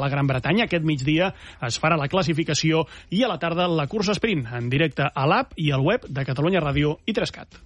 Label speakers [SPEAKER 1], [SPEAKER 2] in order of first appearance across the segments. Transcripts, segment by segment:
[SPEAKER 1] la Gran Bretanya. Aquest migdia es farà la classificació i a la tarda la cursa sprint, en directe a l'app i al web de Catalunya Ràdio i 3CAT.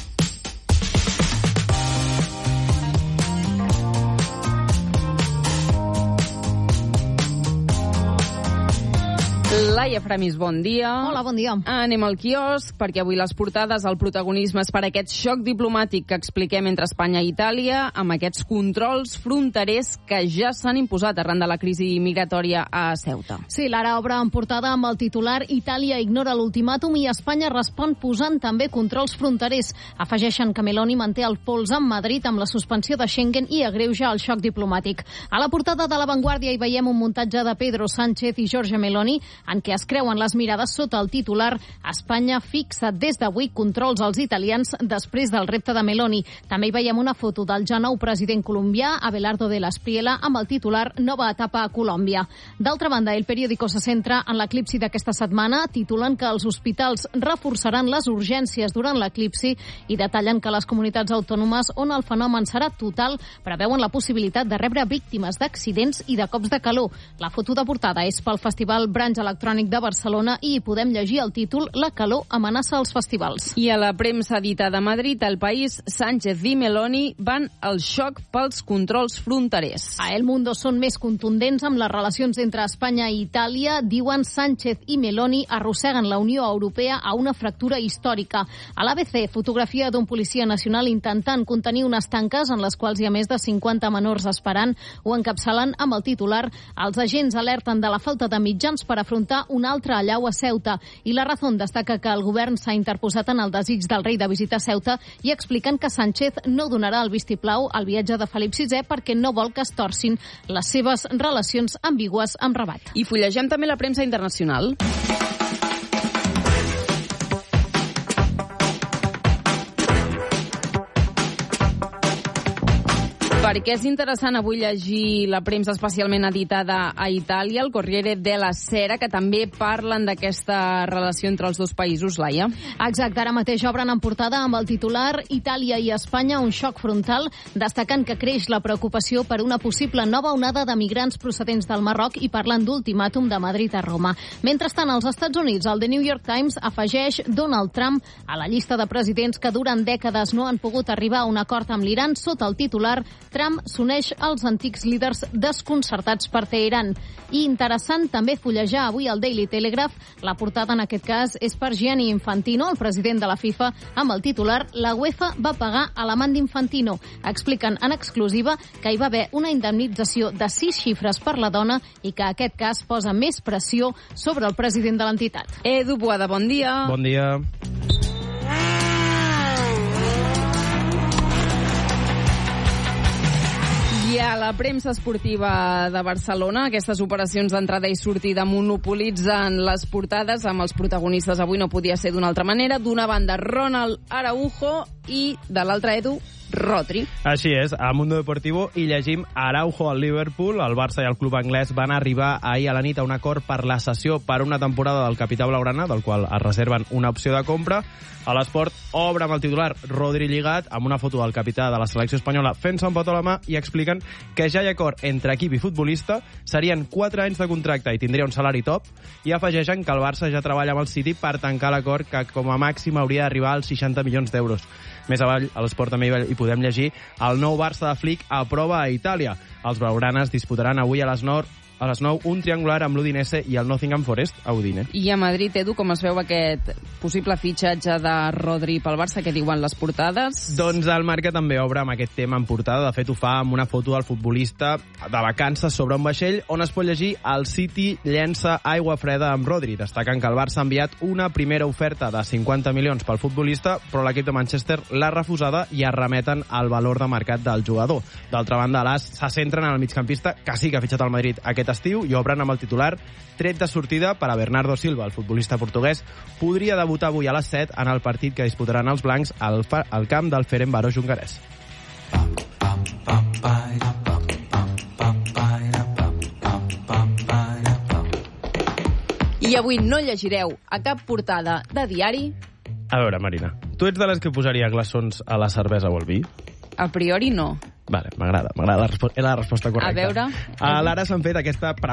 [SPEAKER 2] Laia Framis, bon dia.
[SPEAKER 3] Hola, bon dia.
[SPEAKER 2] Anem al quiosc, perquè avui les portades, el protagonisme és per aquest xoc diplomàtic que expliquem entre Espanya i Itàlia, amb aquests controls fronterers que ja s'han imposat arran de la crisi migratòria a Ceuta.
[SPEAKER 3] Sí, l'Ara obre en portada amb el titular Itàlia ignora l'ultimàtum i Espanya respon posant també controls fronterers. Afegeixen que Meloni manté el pols amb Madrid amb la suspensió de Schengen i agreuja el xoc diplomàtic. A la portada de La Vanguardia hi veiem un muntatge de Pedro Sánchez i Giorgia Meloni en què es creuen les mirades sota el titular Espanya fixa des d'avui controls als italians després del repte de Meloni. També hi veiem una foto del ja nou president colombià, Abelardo de la Espriella, amb el titular Nova etapa a Colòmbia. D'altra banda, El Periódico se centra en l'eclipsi d'aquesta setmana, titulen que els hospitals reforçaran les urgències durant l'eclipsi i detallen que les comunitats autònomes on el fenomen serà total preveuen la possibilitat de rebre víctimes d'accidents i de cops de calor. La foto de portada és pel Festival Branch Electrònic de Barcelona i hi podem llegir el títol La calor amenaça els festivals.
[SPEAKER 2] I a la premsa dita de Madrid, El País, Sánchez i Meloni van al xoc pels controls fronterers.
[SPEAKER 3] A El Mundo són més contundents amb les relacions entre Espanya i Itàlia. Diuen Sánchez i Meloni arrosseguen la Unió Europea a una fractura històrica. A l'ABC, fotografia d'un policia nacional intentant contenir unes tanques en les quals hi ha més de 50 menors esperant. Ho encapçalen amb el titular Els agents alerten de la falta de mitjans per afrontar un altre allau a Ceuta. I La Razón destaca que el govern s'ha interposat en el desig del rei de visitar Ceuta i expliquen que Sánchez no donarà el vistiplau al viatge de Felip VI perquè no vol que es torcin les seves relacions ambigües amb Rabat.
[SPEAKER 2] I fullegem també la premsa internacional. Perquè és interessant avui llegir la premsa especialment editada a Itàlia, el Corriere della Sera, que també parlen d'aquesta relació entre els dos països, Laia.
[SPEAKER 3] Exacte, ara mateix obren en portada amb el titular Itàlia i Espanya, un xoc frontal, destacant que creix la preocupació per una possible nova onada de migrants procedents del Marroc i parlant d'ultimàtum de Madrid a Roma. Mentrestant, als Estats Units, el The New York Times afegeix Donald Trump a la llista de presidents que durant dècades no han pogut arribar a un acord amb l'Iran sota el titular Trump s'uneix als antics líders desconcertats per Teheran. I interessant també fullejar avui al Daily Telegraph. La portada en aquest cas és per Gianni Infantino, el president de la FIFA, amb el titular La UEFA va pagar a l'amant d'Infantino. Expliquen en exclusiva que hi va haver una indemnització de 6 xifres per la dona i que aquest cas posa més pressió sobre el president de l'entitat.
[SPEAKER 2] Edu Boada, bon dia.
[SPEAKER 4] Bon dia.
[SPEAKER 2] I a la premsa esportiva de Barcelona, aquestes operacions d'entrada i sortida monopolitzen les portades amb els protagonistes. Avui no podia ser d'una altra manera. D'una banda, Ronald Araujo i de l'altra, Edu, Rodri.
[SPEAKER 4] Així és, a Mundo Deportivo i llegim Araujo al Liverpool. El Barça i el club anglès van arribar ahir a la nit a un acord per la cessió per una temporada del capità blaugrana, del qual es reserven una opció de compra. A l'Esport obre amb el titular Rodri lligat, amb una foto del capità de la selecció espanyola fent-se un petó a la mà i expliquen que ja hi ha acord entre equip i futbolista, serien 4 anys de contracte i tindria un salari top, i afegeixen que el Barça ja treballa amb el City per tancar l'acord que com a màxim hauria d'arribar als 60 milions d'euros. Més avall, a l'Esport també hi podem llegir el nou Barça de Flick a prova a Itàlia. Els blaugranes disputaran avui a les 9 un triangular amb l'Udinese i el Nottingham Forest a Udine.
[SPEAKER 2] I a Madrid, Edu, com es veu aquest possible fitxatge de Rodri pel Barça? Què diuen les portades?
[SPEAKER 4] Doncs el Marca també obre amb aquest tema en portada. De fet, ho fa amb una foto del futbolista de vacances sobre un vaixell on es pot llegir el City llença aigua freda amb Rodri. Destaquen que el Barça ha enviat una primera oferta de 50 milions pel futbolista, però l'equip de Manchester l'ha refusada i es remeten al valor de mercat del jugador. D'altra banda, l'AS se centren en el migcampista, que sí que ha fitxat al Madrid aquest estiu, i obren amb el titular tret de sortida per a Bernardo Silva. El futbolista portuguès podria debutar avui a les 7 en el partit que disputaran els blancs al camp del Ferencváros hongarès.
[SPEAKER 2] I avui no llegireu a cap portada de diari.
[SPEAKER 4] A veure, Marina, tu ets de les que posaria glaçons a la cervesa o al vi?
[SPEAKER 2] A priori no.
[SPEAKER 4] Vale, m'agrada, és la resposta correcta.
[SPEAKER 2] A veure...
[SPEAKER 4] A l'Ara s'han fet aquesta